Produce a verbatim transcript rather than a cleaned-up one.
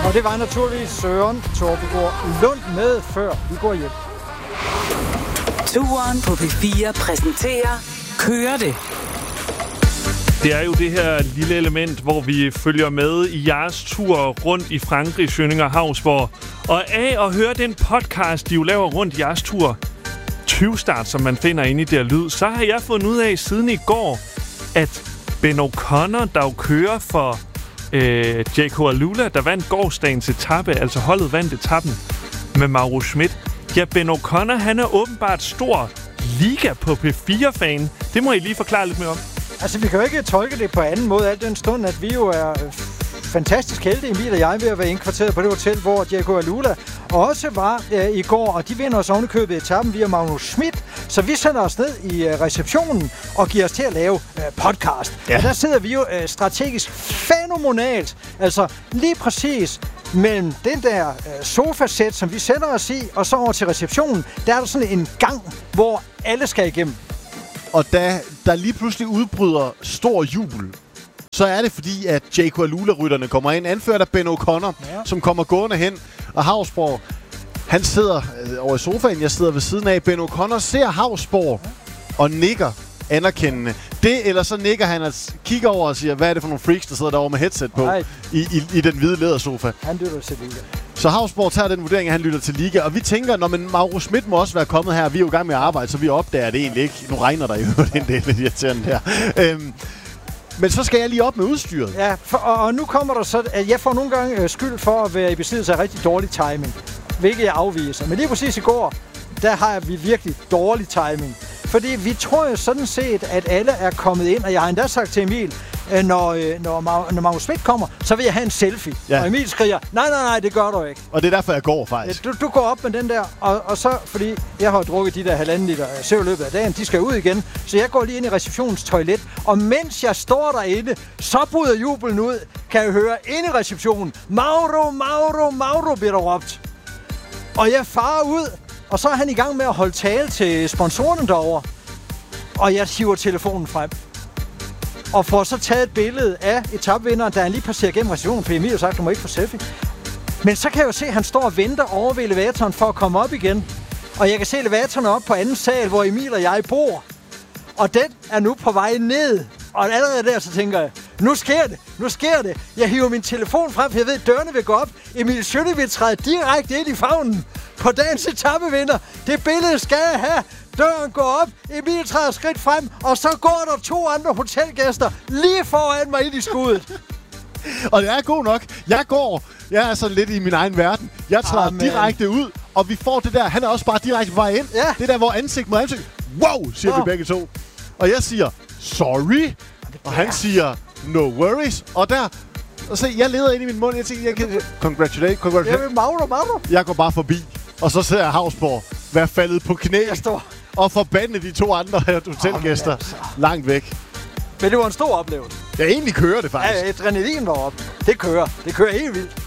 Og det var naturligvis Søren Torbegård Lund med, før vi går hjem. Turen på P fire præsenterer Kører det. Det er jo det her lille element, hvor vi følger med i jeres tur rundt i Frankrig, Schønning og Hausborg. Og af at høre den podcast, de jo laver rundt i jeres tur, tyve-start, som man finder inde i der lyd, så har jeg fundet ud af siden i går, at Ben O'Connor, der jo kører for øh, J K Alula, der vandt gårsdagens etape, altså holdet vandt etappen med Mauro Schmidt. Ja, Ben O'Connor, han er åbenbart stor liga på P fire-fan. Det må I lige forklare lidt mere om. Altså, vi kan jo ikke tolke det på anden måde, al den stund, at vi jo er fantastisk heldige, Emil og jeg, ved at være indkvarteret på det hotel, hvor J K Alula også var øh, i går, og de vinder os ovenikøbet etappen via Magnus Schmidt, så vi sender os ned i øh, receptionen og giver os til at lave øh, podcast. Ja. Og der sidder vi jo øh, strategisk fænomenalt, altså lige præcis mellem den der øh, sofasæt, som vi sætter os i, og så over til receptionen, der er der sådan en gang, hvor alle skal igennem. Og da der lige pludselig udbryder stor jubel, så er det fordi, at J K Alula-rytterne kommer ind, anført af Ben O'Connor, ja. som kommer gående hen. Og Hausborg, han sidder øh, over i sofaen, jeg sidder ved siden af. Ben O'Connor ser Hausborg ja. og nikker anerkendende. Det, eller så nikker han og kigger over og siger, hvad er det for nogle freaks, der sidder derovre med headset på i, i, i den hvide lædersofa. Han lytter til Liga. Så Hausborg tager den vurdering, at han lytter til Liga. Og vi tænker, når men Mauro Schmidt må også være kommet her. Vi er jo i gang med at arbejde, så vi opdager det egentlig ikke. Nu regner der jo den del af irriterende der. Øhm, men så skal jeg lige op med udstyret. Ja, for, og, og nu kommer der så, at jeg får nogle gange øh, skyld for at være i besiddelse af rigtig dårlig timing. Hvilket jeg afviser. Men lige præcis i går, der har vi virkelig dårlig timing. Fordi vi tror jo sådan set, at alle er kommet ind, og jeg har endda sagt til Emil, når, når, når Magnus Schmidt kommer, så vil jeg have en selfie. Ja. Og Emil skriger, nej, nej, nej, det gør du ikke. Og det er derfor, jeg går faktisk. Du, du går op med den der, og, og så, fordi jeg har drukket de der halvanden liter søv i løbet af dagen, de skal ud igen, så jeg går lige ind i receptionens toilet, og mens jeg står derinde, så bryder jubelen ud, kan jeg høre inde i receptionen, Mauro, Mauro, Mauro, bliver der råbt. Og jeg farer ud, og så er han i gang med at holde tale til sponsorerne derovre. Og jeg hiver telefonen frem. Og får så taget et billede af etapevinderen, da han lige passerer gennem receptionen, for Emil har sagt, du må ikke få selfie. Men så kan jeg jo se, at han står og venter over ved elevatoren for at komme op igen. Og jeg kan se elevatoren op på anden sal, hvor Emil og jeg bor. Og den er nu på vej ned. Og allerede der, så tænker jeg, nu sker det, nu sker det. Jeg hiver min telefon frem, for jeg ved, at dørene vil gå op. Emil Schønning vil træde direkte ind i favnen på dagens etapevinder. Det billede skal jeg have. Døren går op, Emil træder skridt frem, og så går der to andre hotelgæster lige foran mig ind i skuddet. Og det er god nok. Jeg går, jeg er sådan lidt i min egen verden. Jeg træder Amen. direkte ud, og vi får det der. Han er også bare direkte på vej ind. Ja. Det der, hvor ansigt mod ansigt. Wow, siger wow. vi begge to. Og jeg siger, sorry. Og han siger, no worries. Og der, og se, jeg leder ind i min mund. Jeg tænker, jeg kan... Congratulate, congratulate. Jeg vil Mauro, Mauro. Jeg går bare forbi. Og så ser jeg Hausborg være faldet på knæ. Jeg står. Og forbande de to andre hotelgæster oh, altså. langt væk. Men det var en stor oplevelse. Jeg egentlig kører det faktisk. Ja, adrenalin var op. Det kører. Det kører helt vildt.